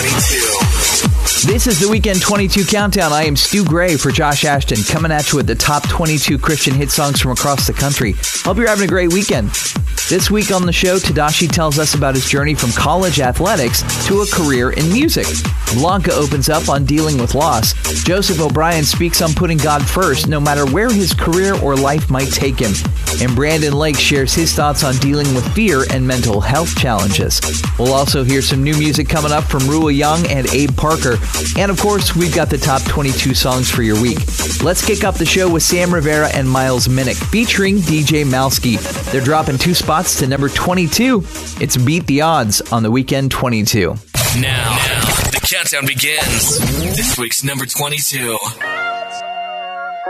22. This is the Weekend 22 Countdown. I am Stu Gray for Josh Ashton, coming at you with the top 22 Christian hit songs from across the country. Hope you're having a great weekend. This week on the show, Tadashi tells us about his journey from college athletics to a career in music. Blanca opens up on dealing with loss. Joseph O'Brien speaks on putting God first, no matter where his career or life might take him. And Brandon Lake shares his thoughts on dealing with fear and mental health challenges. We'll also hear some new music coming up from Rua Young and Abe Parker. And of course, we've got the top 22 songs for your week. Let's kick off the show with Sam Rivera and Miles Minnick featuring DJ Malski. They're dropping 2 spots to number 22. It's Beat the Odds on the Weekend 22. Now, the countdown begins. This week's number 22.